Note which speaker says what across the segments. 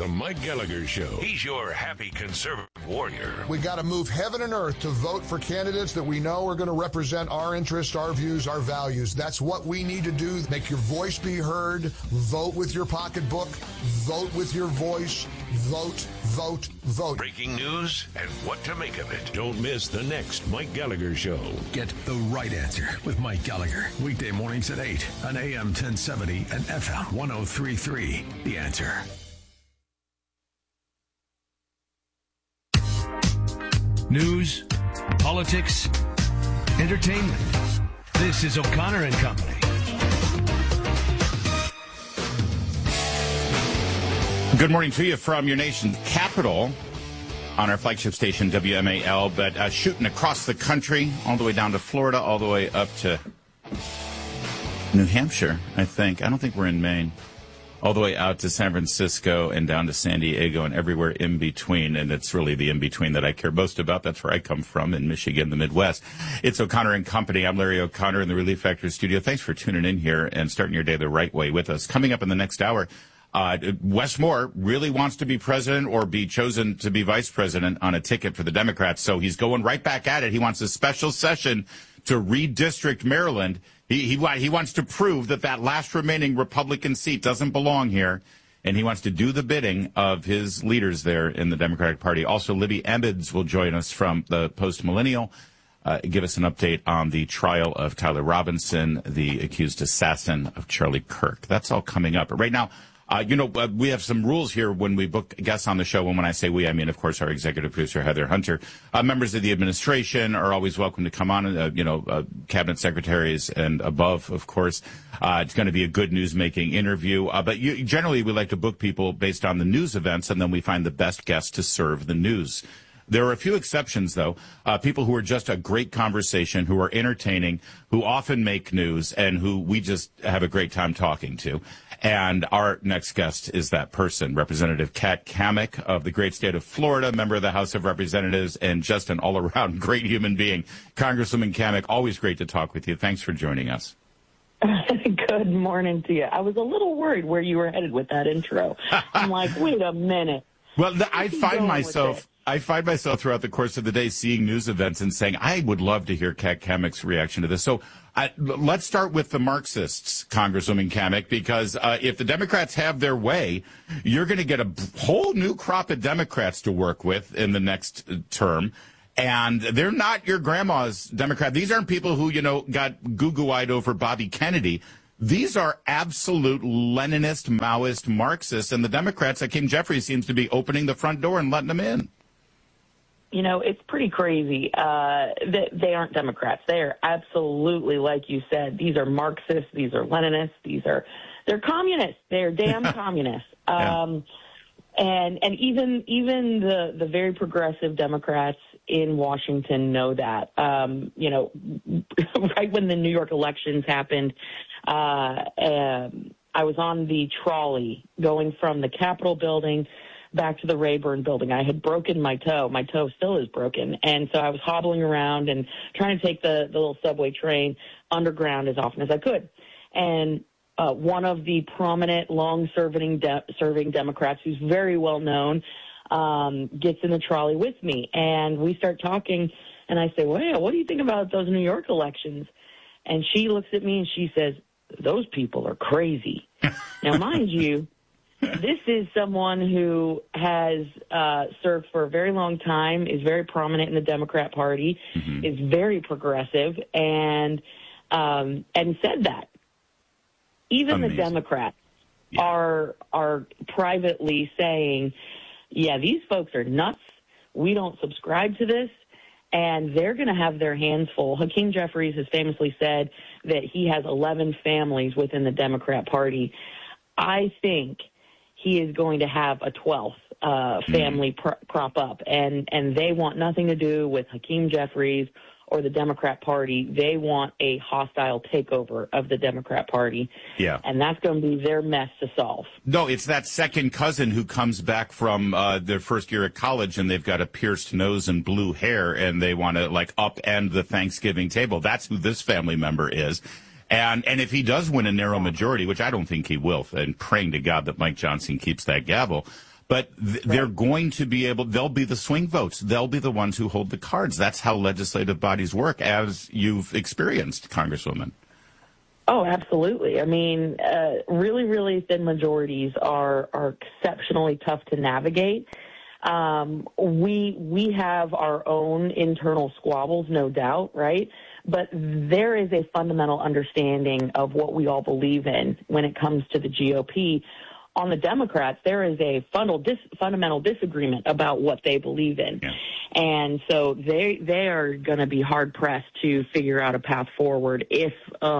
Speaker 1: The Mike Gallagher Show. He's your happy conservative warrior.
Speaker 2: We got to move heaven and earth to vote for candidates that we know are going to represent our interests, our views, our values. That's what we need to do. Make your voice be heard. Vote with your pocketbook. Vote with your voice. Vote, vote, vote.
Speaker 1: Breaking news and what to make of it. Don't miss the next Mike Gallagher Show.
Speaker 3: Get the right answer with Mike Gallagher. Weekday mornings at 8 on AM 1070 and FM 103.3. The Answer.
Speaker 4: News, politics, entertainment. This is O'Connor and Company.
Speaker 5: Good morning to you from your nation's capital on our flagship station, WMAL, but shooting across the country, all the way down to Florida, all the way up to New Hampshire, I think. I don't think we're in Maine. All the way out to San Francisco and down to San Diego and everywhere in between. And it's really the in-between that I care most about. That's where I come from, in Michigan, the Midwest. It's O'Connor and Company. I'm Larry O'Connor in the Relief Factor studio. Thanks for tuning in here and starting your day the right way with us. Coming up in the next hour, Wes Moore really wants to be president or be chosen to be vice president on a ticket for the Democrats. So he's going right back at it. He wants a special session to redistrict Maryland. He wants to prove that last remaining Republican seat doesn't belong here, and he wants to do the bidding of his leaders there in the Democratic Party. Also, Libby Emmons will join us from the Post Millennial, give us an update on the trial of Tyler Robinson, the accused assassin of Charlie Kirk. That's all coming up. But right now, we have some rules here when we book guests on the show. And when I say we, I mean, of course, our executive producer, Heather Hunter. Members of the administration are always welcome to come on, cabinet secretaries and above, of course. It's going to be a good news-making interview. But generally, we like to book people based on the news events, and then we find the best guests to serve the news. There are a few exceptions, though. People who are just a great conversation, who are entertaining, who often make news, and who we just have a great time talking to. And our next guest is that person, Representative Kat Cammack of the great state of Florida, member of the House of Representatives, and just an all-around great human being. Congresswoman Cammack, always great to talk with you. Thanks for joining us.
Speaker 6: Good morning to you. I was a little worried where you were headed with that intro. I'm like, wait a minute.
Speaker 5: Well, I find myself throughout the course of the day seeing news events and saying, I would love to hear Kat Cammack's reaction to this. So let's start with the Marxists, Congresswoman Cammack, because if the Democrats have their way, you're going to get a whole new crop of Democrats to work with in the next term. And they're not your grandma's Democrat. These aren't people who, got goo-goo-eyed over Bobby Kennedy. These are absolute Leninist, Maoist, Marxists, and the Democrats, Hakeem Jeffries, seems to be opening the front door and letting them in.
Speaker 6: It's pretty crazy that they aren't Democrats. They are absolutely, like you said, these are Marxists, these are Leninists, they're communists. They're damn communists.
Speaker 5: Yeah.
Speaker 6: And even the very progressive Democrats in Washington know that. Right when the New York elections happened, I was on the trolley going from the Capitol building back to the Rayburn building. I had broken my toe. My toe still is broken. And so I was hobbling around and trying to take the little subway train underground as often as I could. And one of the prominent, long-serving Democrats, who's very well known, gets in the trolley with me. And we start talking, and I say, well, what do you think about those New York elections? And she looks at me and she says, those people are crazy. Now, mind you, this is someone who has served for a very long time, is very prominent in the Democrat Party, is very progressive, and said that. Even
Speaker 5: Amazing.
Speaker 6: The Democrats are privately saying, yeah, these folks are nuts. We don't subscribe to this. And they're going to have their hands full. Hakeem Jeffries has famously said that he has 11 families within the Democrat Party. I think he is going to have a 12th family crop up. And they want nothing to do with Hakeem Jeffries or the Democrat Party. They want a hostile takeover of the Democrat Party.
Speaker 5: Yeah.
Speaker 6: And that's going to be their mess to solve.
Speaker 5: No, it's that second cousin who comes back from their first year at college and they've got a pierced nose and blue hair and they want to upend the Thanksgiving table. That's who this family member is. And if he does win a narrow majority, which I don't think he will, and praying to God that Mike Johnson keeps that gavel, But they're going to be able, they'll be the swing votes. They'll be the ones who hold the cards. That's how legislative bodies work, as you've experienced, Congresswoman.
Speaker 6: Oh, absolutely. I mean, really, really thin majorities are exceptionally tough to navigate. We have our own internal squabbles, no doubt, right? But there is a fundamental understanding of what we all believe in when it comes to the GOP. On the Democrats, there is a fundamental disagreement about what they believe in. Yeah. And so they are going to be hard-pressed to figure out a path forward if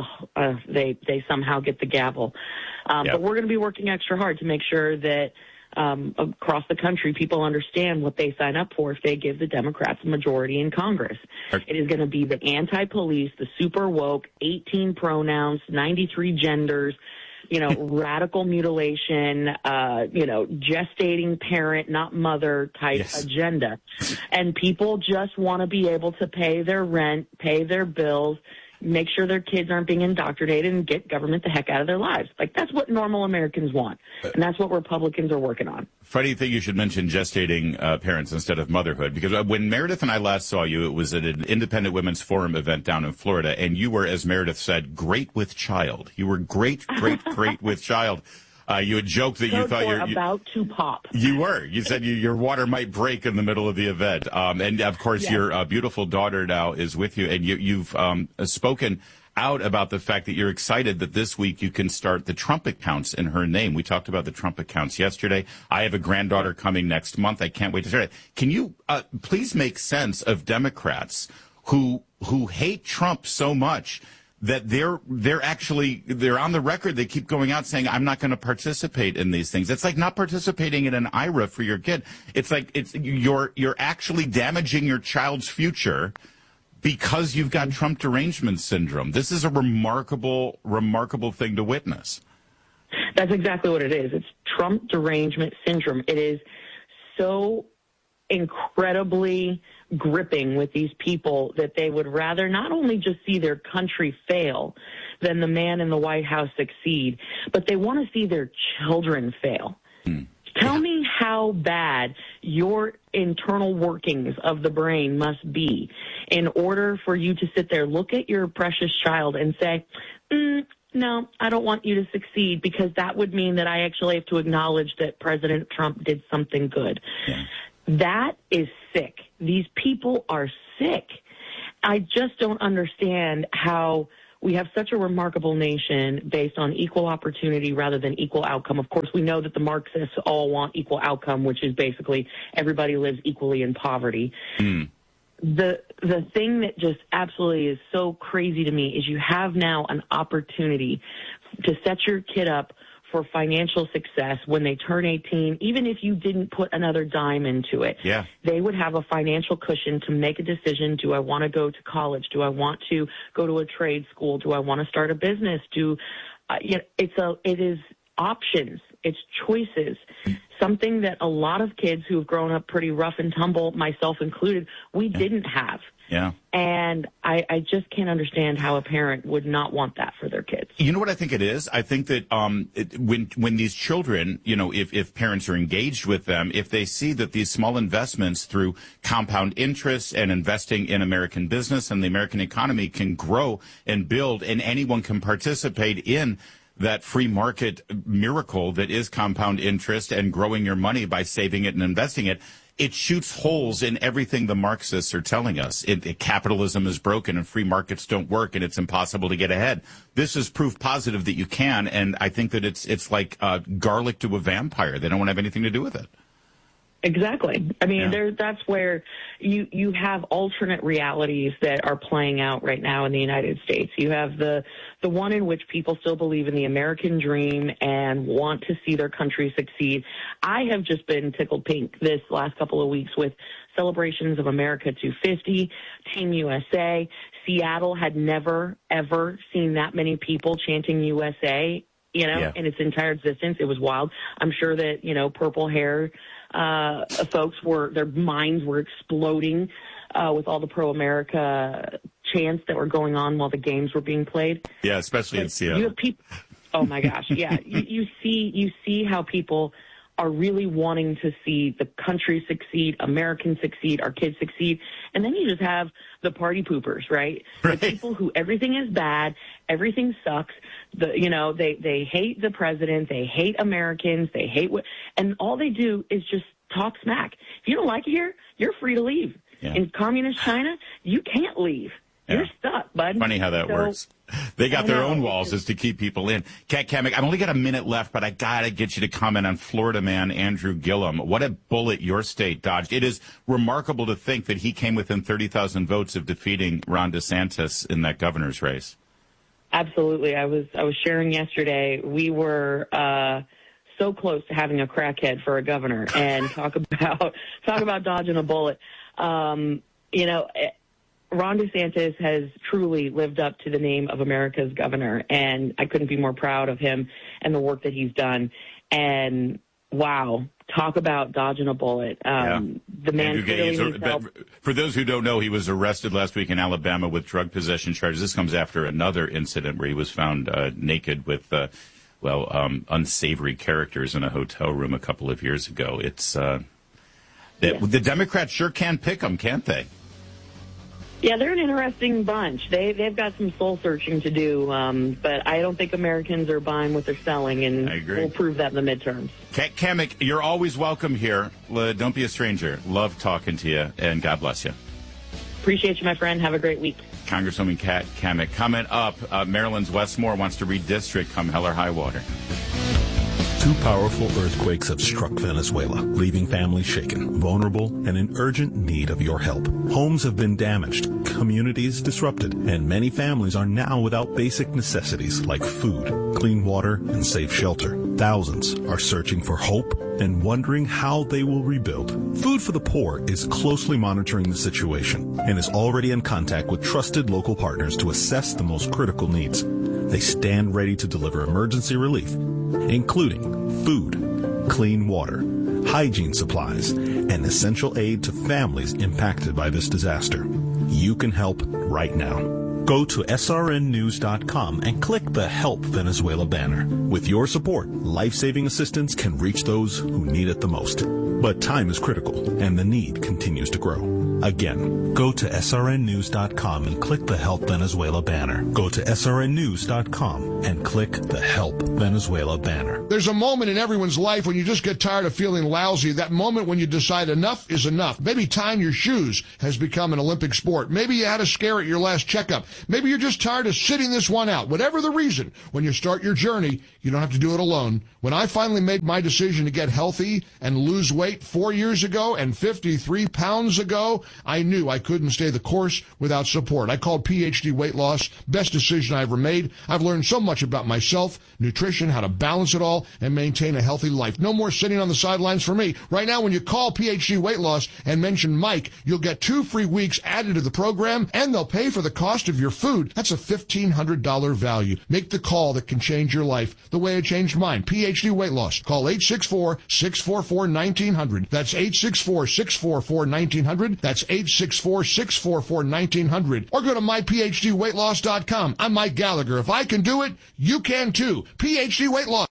Speaker 6: they somehow get the gavel. But we're going to be working extra hard to make sure that across the country, people understand what they sign up for if they give the Democrats a majority in Congress. It is going to be the anti-police, the super woke, 18 pronouns, 93 genders, radical mutilation, gestating parent, not mother type agenda. And people just want to be able to pay their rent, pay their bills, make sure their kids aren't being indoctrinated, and get government the heck out of their lives. Like, that's what normal Americans want. And that's what Republicans are working on.
Speaker 5: Funny thing you should mention gestating parents instead of motherhood, because when Meredith and I last saw you, it was at an Independent Women's Forum event down in Florida, and you were, as Meredith said, great with child. You were great with child. You had joked that you thought you're
Speaker 6: about to pop.
Speaker 5: You were. You said your water might break in the middle of the event. And, of course, your beautiful daughter now is with you. And you've spoken out about the fact that you're excited that this week you can start the Trump accounts in her name. We talked about the Trump accounts yesterday. I have a granddaughter coming next month. I can't wait to start it. Can you please make sense of Democrats who hate Trump so much that they're on the record, they keep going out saying, I'm not going to participate in these things. It's like not participating in an IRA for your kid. It's like you're actually damaging your child's future because you've got Trump derangement syndrome. This is a remarkable thing to witness.
Speaker 6: That's exactly what it is. It's Trump derangement syndrome. It is so incredibly gripping with these people that they would rather not only just see their country fail than the man in the White House succeed, but they want to see their children fail. Tell me how bad your internal workings of the brain must be in order for you to sit there, look at your precious child and say, no, I don't want you to succeed, because that would mean that I actually have to acknowledge that President Trump did something good. Yeah. That is sick. These people are sick. I just don't understand how we have such a remarkable nation based on equal opportunity rather than equal outcome. Of course, we know that the Marxists all want equal outcome, which is basically everybody lives equally in poverty. The thing that just absolutely is so crazy to me is you have now an opportunity to set your kid up for financial success when they turn 18, even if you didn't put another dime into it. Yeah. They would have a financial cushion to make a decision. Do I want to go to college? Do I want to go to a trade school? Do I want to start a business? It is options. It's choices. Something that a lot of kids who have grown up pretty rough and tumble, myself included, we didn't have. Yeah. And I just can't understand how a parent would not want that for their kids.
Speaker 5: You know what I think it is? I think that when these children, if parents are engaged with them, if they see that these small investments through compound interest and investing in American business and the American economy can grow and build, and anyone can participate in that free market miracle that is compound interest and growing your money by saving it and investing it, it shoots holes in everything the Marxists are telling us. Capitalism is broken and free markets don't work and it's impossible to get ahead. This is proof positive that you can, and I think that it's like garlic to a vampire. They don't want to have anything to do with it.
Speaker 6: Exactly. I mean, that's where you have alternate realities that are playing out right now in the United States. You have the one in which people still believe in the American dream and want to see their country succeed. I have just been tickled pink this last couple of weeks with celebrations of America 250, Team USA. Seattle had never, ever seen that many people chanting USA, in its entire existence. It was wild. I'm sure that, purple hair folks their minds were exploding with all the pro-America chants that were going on while the games were being played.
Speaker 5: Yeah, especially in Seattle.
Speaker 6: You have people. Oh my gosh, yeah. You see how people are really wanting to see the country succeed, Americans succeed, our kids succeed. And then you just have the party poopers, right? The people who everything is bad, everything sucks. They hate the president, they hate Americans, they hate and all they do is just talk smack. If you don't like it here, you're free to leave. Yeah. In communist China, you can't leave. Yeah. You're stuck, bud.
Speaker 5: Funny how that works. They got their own walls just to keep people in. Kat Cammack, I've only got a minute left, but I got to get you to comment on Florida man Andrew Gillum. What a bullet your state dodged. It is remarkable to think that he came within 30,000 votes of defeating Ron DeSantis in that governor's race.
Speaker 6: Absolutely. I was sharing yesterday. We were so close to having a crackhead for a governor, and talk about dodging a bullet. Ron DeSantis has truly lived up to the name of America's governor, and I couldn't be more proud of him and the work that he's done. And wow, talk about dodging a bullet. The man really needs help.
Speaker 5: For those who don't know, he was arrested last week in Alabama with drug possession charges. This comes after another incident where he was found naked with, unsavory characters in a hotel room a couple of years ago. It's the Democrats sure can pick them, can't they?
Speaker 6: Yeah, they're an interesting bunch. They've got some soul searching to do, but I don't think Americans are buying what they're selling, and
Speaker 5: I agree.
Speaker 6: We'll prove that in the midterms.
Speaker 5: Kat Cammack, you're always welcome here. Don't be a stranger. Love talking to you, and God bless you.
Speaker 6: Appreciate you, my friend. Have a great week.
Speaker 5: Congresswoman Kat Cammack. Coming up, Maryland's Westmore wants to redistrict come hell or high water.
Speaker 7: 2 powerful earthquakes have struck Venezuela, leaving families shaken, vulnerable, and in urgent need of your help. Homes have been damaged, communities disrupted, and many families are now without basic necessities like food, clean water, and safe shelter. Thousands are searching for hope and wondering how they will rebuild. Food for the Poor is closely monitoring the situation and is already in contact with trusted local partners to assess the most critical needs. They stand ready to deliver emergency relief, including food, clean water, hygiene supplies, and essential aid to families impacted by this disaster. You can help right now. Go to srnnews.com and click the Help Venezuela banner. With your support, life-saving assistance can reach those who need it the most. But time is critical, and the need continues to grow. Again, go to srnnews.com and click the Help Venezuela banner. Go to srnnews.com and click the Help Venezuela banner.
Speaker 2: There's a moment in everyone's life when you just get tired of feeling lousy, that moment when you decide enough is enough. Maybe tying your shoes has become an Olympic sport. Maybe you had a scare at your last checkup. Maybe you're just tired of sitting this one out. Whatever the reason, when you start your journey, you don't have to do it alone. When I finally made my decision to get healthy and lose weight 4 years ago and 53 pounds ago, I knew I couldn't stay the course without support. I called PhD Weight Loss. Best decision I ever made. I've learned so much about myself, nutrition, how to balance it all, and maintain a healthy life. No more sitting on the sidelines for me. Right now, when you call PhD Weight Loss and mention Mike, you'll get 2 free weeks added to the program, and they'll pay for the cost of your food. That's a $1,500 value. Make the call that can change your life the way it changed mine. PhD Weight Loss. Call 864-644-1900. That's 864-644-1900. That's 864-644-1900. Or go to myphdweightloss.com. I'm Mike Gallagher. If I can do it, you can too. PhD Weight Loss.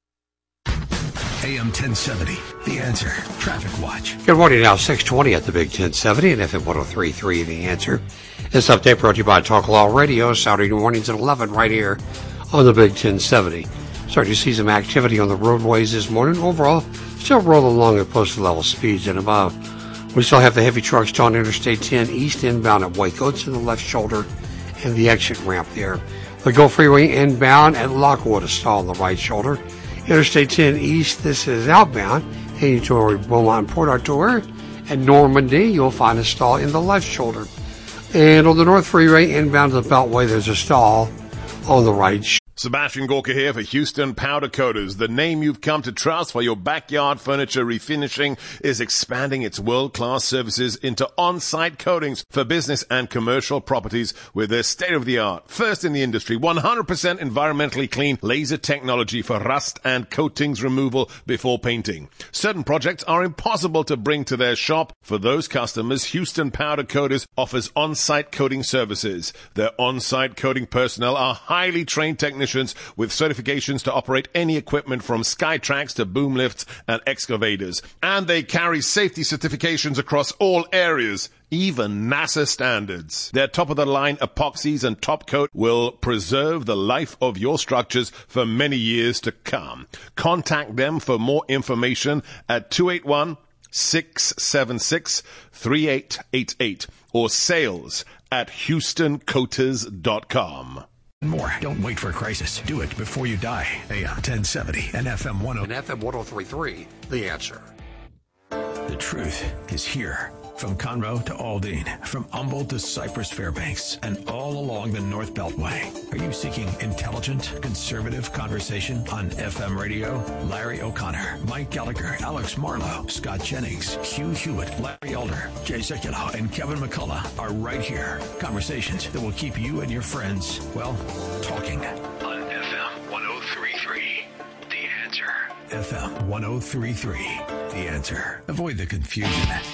Speaker 3: AM 1070, The Answer. Traffic Watch.
Speaker 8: Good morning, now 620 at the Big 1070 and FM 103.3, The Answer. This update brought to you by Talk Law Radio, Saturday mornings at 11 right here on the Big 1070. Starting to see some activity on the roadways this morning. Overall, still rolling along at posted level speeds and above. We still have the heavy trucks on Interstate 10 east inbound at Waco. It's in the left shoulder and the exit ramp there. The Gulf Freeway inbound at Lockwood, a stall on the right shoulder. Interstate 10 east, this is outbound, heading toward Beaumont Port Arthur. At Normandy, you'll find a stall in the left shoulder. And on the North Freeway inbound to the Beltway, there's a stall on the right shoulder.
Speaker 9: Sebastian Gorka here for Houston Powder Coaters. The name you've come to trust for your backyard furniture refinishing is expanding its world-class services into on-site coatings for business and commercial properties with their state-of-the-art, first in the industry, 100% environmentally clean laser technology for rust and coatings removal before painting. Certain projects are impossible to bring to their shop. For those customers, Houston Powder Coaters offers on-site coating services. Their on-site coating personnel are highly trained technicians technicians with certifications to operate any equipment from Skytrax to boom lifts and excavators. And they carry safety certifications across all areas, even NASA standards. Their top-of-the-line epoxies and top coat will preserve the life of your structures for many years to come. Contact them for more information at 281-676-3888 or sales@HoustonCoaters.com.
Speaker 3: More. Don't wait for a crisis. Do it before you die. AM 1070 and FM 10.
Speaker 8: And FM 103.3, The Answer.
Speaker 3: The truth is here. From Conroe to Aldine, from Humboldt to Cypress Fairbanks, and all along the North Beltway. Are you seeking intelligent, conservative conversation on FM radio? Larry O'Connor, Mike Gallagher, Alex Marlowe, Scott Jennings, Hugh Hewitt, Larry Elder, Jay Sekulow, and Kevin McCullough are right here. Conversations that will keep you and your friends, well, talking. On FM 103.3, The Answer. FM 103.3, The Answer. Avoid the confusion.